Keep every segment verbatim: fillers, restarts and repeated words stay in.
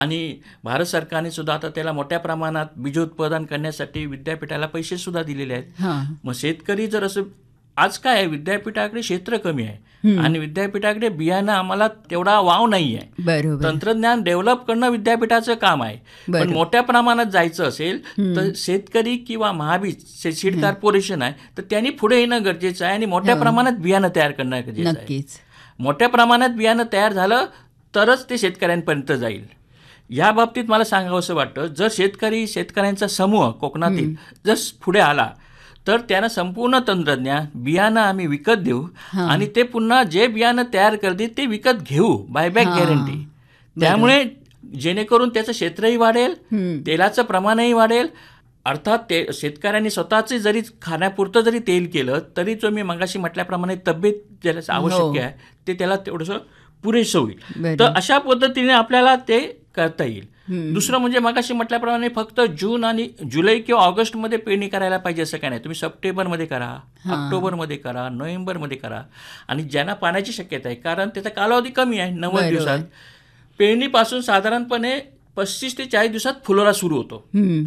आणि भारत सरकारने सुद्धा आता त्याला मोठ्या प्रमाणात बीजोत्पादन करण्यासाठी विद्यापीठाला पैसे सुद्धा दिलेले आहेत. मग शेतकरी जर असं, आज काय आहे, विद्यापीठाकडे क्षेत्र कमी आहे आणि विद्यापीठाकडे बियाणं आम्हाला तेवढा वाव नाही आहे. तंत्रज्ञान डेव्हलप करणं विद्यापीठाचं काम आहे. पण मोठ्या प्रमाणात जायचं असेल तर शेतकरी किंवा महाबीज सीड कॉर्पोरेशन आहे तर त्यांनी पुढे येणं गरजेचं आहे आणि मोठ्या प्रमाणात बियाणं तयार करणं गरजेचं आहे. मोठ्या प्रमाणात बियाणं तयार झालं तरच ते शेतकऱ्यांपर्यंत जाईल. या बाबतीत मला सांगावं असं वाटतं, जर शेतकरी शेतकऱ्यांचा समूह कोकणातील जर पुढे आला तर त्यांना संपूर्ण तंत्रज्ञान बियाणं आम्ही विकत देऊ आणि ते पुन्हा जे बियाणं तयार करतील ते विकत घेऊ, बायबॅक गॅरंटी. त्यामुळे जेणेकरून त्याचं क्षेत्रही वाढेल, तेलाचं प्रमाणही वाढेल. अर्थात ते शेतकऱ्यांनी स्वतःचे जरी खाण्यापुरतं जरी तेल केलं तरी जो मी मगाशी म्हटल्याप्रमाणे तब्येत ज्याला आवश्यक आहे ते त्याला तेवढंसं पुरेसं होईल. तर अशा पद्धतीने आपल्याला ते करता येईल. दुसरं म्हणजे मगाशी म्हटल्याप्रमाणे फक्त जून आणि जुलै किंवा ऑगस्टमध्ये पेरणी करायला पाहिजे असं काय नाही. तुम्ही सप्टेंबरमध्ये करा, ऑक्टोबरमध्ये करा, नोव्हेंबरमध्ये करा. आणि ज्यांना पाण्याची शक्यता आहे, कारण त्याचा कालावधी कमी आहे, नव्वद दिवसात, पेरणीपासून साधारणपणे पस्तीस ते चाळीस दिवसात फुलोरा सुरू होतो.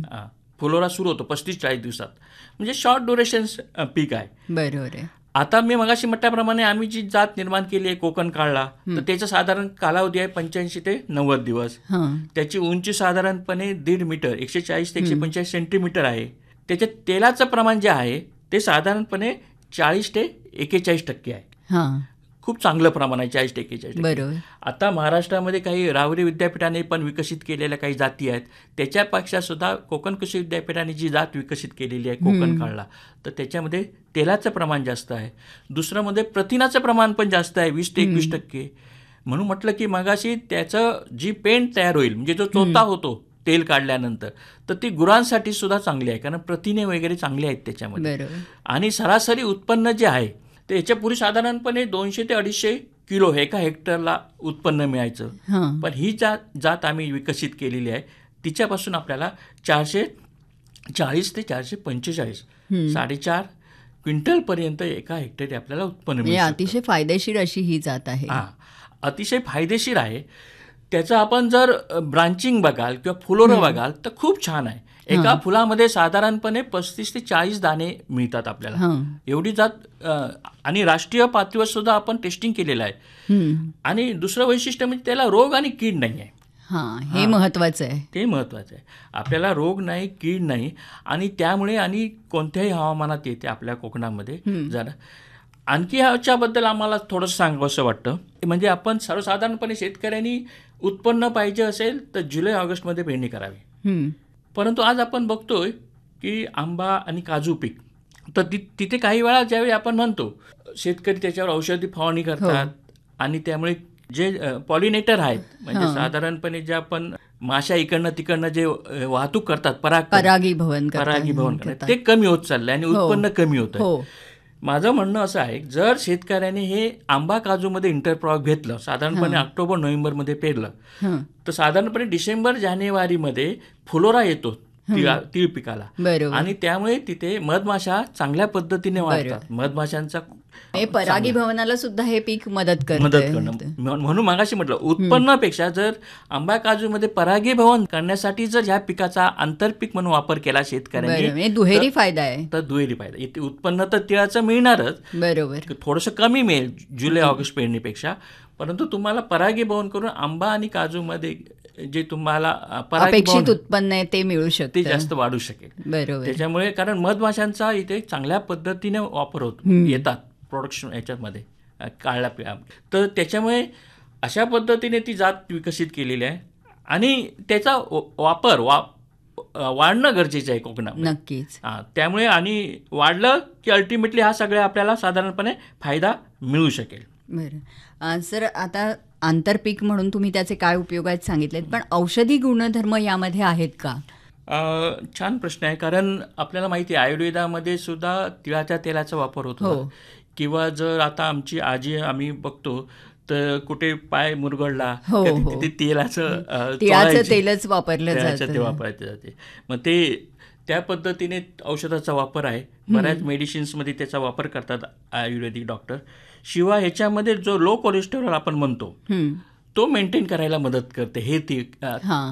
फुलोरा सुरू होतो पस्तीस चाळीस दिवसात, म्हणजे शॉर्ट ड्युरेशन पीक आहे. बरोबर आहे. आता मी मगाशी म्हटल्याप्रमाणे आम्ही जी जात निर्माण केली आहे कोकण काळला, तर त्याचा साधारण कालावधी आहे पंच्याऐंशी ते नव्वद दिवस. त्याची उंची साधारणपणे दीड मीटर एकशे चाळीस ते एकशे पंचेचाळीस सेंटीमीटर आहे. त्याच्या तेलाचं प्रमाण जे आहे ते साधारणपणे चाळीस ते एक्केचाळीस टक्के आहे. खूप चांगलं प्रमाण आहे, चाळीस ते एक्केचाळीस टक्के. आता महाराष्ट्रामध्ये काही रावरी विद्यापीठाने पण विकसित केलेल्या काही जाती आहेत. त्याच्यापेक्षा सुद्धा कोकण कृषी विद्यापीठाने जी जात विकसित केलेली आहे कोकण काळला, तर त्याच्यामध्ये तेलाचं प्रमाण जास्त आहे. दुसरं म्हणजे प्रथिनाचं प्रमाण पण जास्त आहे, वीस ते एकवीस टक्के. म्हणून म्हटलं की मगाशी त्याचं जी पेंट तयार होईल, म्हणजे जो चोथा होतो तेल काढल्यानंतर, तर ती गुरांसाठी सुद्धा चांगली आहे, कारण प्रथिने वगैरे चांगले आहेत त्याच्यामध्ये. आणि सरासरी उत्पन्न जे आहे ते याच्यापूर्वी साधारणपणे दोनशे ते अडीचशे किलो एका हेक्टरला उत्पन्न मिळायचं. पण ही जात जात आम्ही विकसित केलेली आहे, तिच्यापासून आपल्याला चारशे चाळीस ते चारशे पंचेचाळीस साडेचार क्विंटलपर्यंत एका हेक्टरी आपल्याला उत्पन्न मिळतं. अतिशय फायदेशीर अशी ही जात आहे. हां, अतिशय फायदेशीर आहे. त्याचं आपण जर ब्रांचिंग बघाल किंवा फुलोरं बघाल तर खूप छान आहे. एका फुलामध्ये साधारणपणे पस्तीस ते चाळीस दाणे मिळतात आपल्याला, एवढी जात. आणि राष्ट्रीय पातळीवर सुद्धा आपण टेस्टिंग केलेलं आहे. आणि दुसरं वैशिष्ट्य म्हणजे त्याला रोग आणि कीड नाही आहे. हां, हे महत्त्वाचं आहे. ते महत्त्वाचं आहे. आपल्याला रोग नाही, कीड नाही. आणि त्यामुळे आणि कोणत्याही हवामानात येते आपल्या कोकणामध्ये. जरा आणखी ह्याच्याबद्दल आम्हाला थोडंसं सांगावंसं वाटतं, म्हणजे आपण सर्वसाधारणपणे शेतकऱ्यांनी उत्पन्न पाहिजे असेल तर जुलै ऑगस्टमध्ये पेरणी करावी. परंतु आज आपण बघतोय की आंबा आणि काजू पीक, तर ति तिथे काही वेळा ज्यावेळी आपण म्हणतो शेतकरी त्याच्यावर औषधी फवारणी करतात आणि त्यामुळे जे पॉलिनेटर आहेत, म्हणजे साधारणपणे जे आपण माशा इकडनं तिकडनं जे वाहतूक करतात, पराग परागीभवन परागीभवन करतात, ते कमी होत चाललंय आणि उत्पन्न कमी होतं. माझं म्हणणं असं आहे, जर शेतकऱ्याने हे आंबा काजूमध्ये इंटरक्रॉप घेतलं, साधारणपणे ऑक्टोबर नोव्हेंबरमध्ये पेरलं, तर साधारणपणे डिसेंबर जानेवारीमध्ये फुलोरा येतो तीळ पिकाला. आणि त्यामुळे तिथे मधमाशा चांगल्या पद्धतीने वाढतात. मधमाशांचा परागीभवनाला सुद्धा हे पीक मदत मदत करणं. म्हणून मगाशी म्हटलं, उत्पन्नापेक्षा जर आंबा काजूमध्ये परागीभवन करण्यासाठी जर ह्या पिकाचा आंतरपीक म्हणून वापर केला शेतकऱ्यांनी, दुहेरी फायदा आहे. तर दुहेरी फायदा. इथे उत्पन्न तर तिळाचं मिळणारच, बरोबर, थोडंसं कमी मिळेल जुलै ऑगस्ट पेरणीपेक्षा, परंतु तुम्हाला परागीभवन करून आंबा आणि काजूमध्ये जे तुम्हाला अपेक्षित उत्पन्न आहे ते मिळू शकते, ते जास्त वाढू शकेल. बरोबर. त्याच्यामुळे कारण मधमाशांचा इथे चांगल्या पद्धतीने वापर होतो, येतात प्रोडक्शन याच्यामध्ये काळला, तर त्याच्यामुळे अशा पद्धतीने ती जात विकसित केलेली आहे. आणि त्याचा वापर वा वाढणं गरजेचं आहे कोकणात, नक्कीच. हां, त्यामुळे आणि वाढलं की अल्टिमेटली हा सगळ्या आपल्याला साधारणपणे फायदा मिळू शकेल. बरं सर, आता आंतरपीक म्हणून तुम्ही त्याचे काय उपयोग आहेत सांगितलेत, पण औषधी गुणधर्म यामध्ये आहेत का? छान प्रश्न आहे, कारण आपल्याला माहिती आहे आयुर्वेदामध्ये सुद्धा तिळाच्या तेलाचा वापर होतो. किंवा जर आता आमची आजी आम्ही बघतो तर कुठे पाय मुरगळला तिथे तेलाचं तिळाचं तेलच वापरलं जातं, ते वापरायचं जाते. मग ते त्या पद्धतीने औषधाचा वापर आहे. बऱ्याच मेडिसिन्समध्ये त्याचा वापर करतात आयुर्वेदिक डॉक्टर. शिवाय ह्याच्यामध्ये जो लो कोलेस्टेरॉल आपण म्हणतो तो मेंटेन करायला मदत करते हे ती अ, हां